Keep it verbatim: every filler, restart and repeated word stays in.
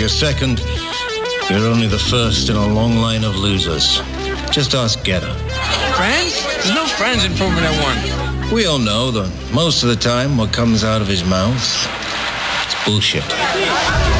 you're second, you're only the first in a long line of losers. Just ask Getter. Friends? There's no friends in Formula One. We all know that most of the time what comes out of his mouth is bullshit.